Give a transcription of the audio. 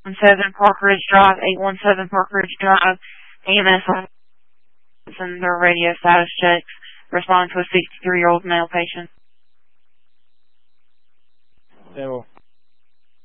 817 Park Ridge Drive, 817 Park Ridge Drive, EMS and their radio status checks. Respond to a 63-year-old male patient. Devil.